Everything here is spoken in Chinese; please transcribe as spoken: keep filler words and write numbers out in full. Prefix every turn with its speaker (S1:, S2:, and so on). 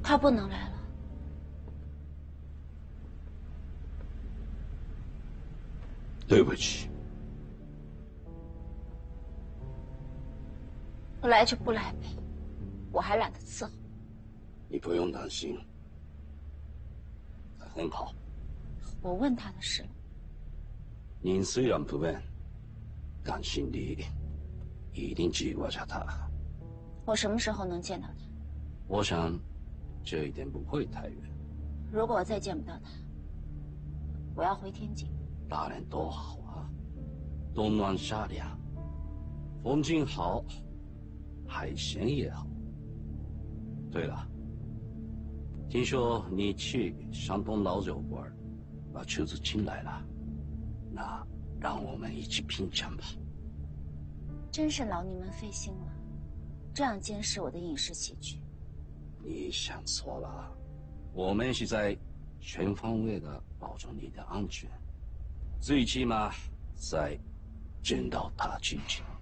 S1: 他不能来了。
S2: 对不起。
S1: 不来就不来呗，我还懒得伺候。
S2: 你不用担心，他很好。
S1: 我问他的事了。
S2: 您虽然不问，但心里一定记挂着他。
S1: 我什么时候能见到他？
S2: 我想，这一点不会太远。
S1: 如果我再见不到他，我要回天津。
S2: 大人多好啊，冬暖夏凉，风景好，海鲜也好。对了，听说你去山东老酒馆把厨子请来了，那让我们一起品尝吧。
S1: 真是劳你们费心了，这样监视我的饮食起居。
S2: 你想错了，我们是在全方位的保证你的安全，最起码在见到他之前。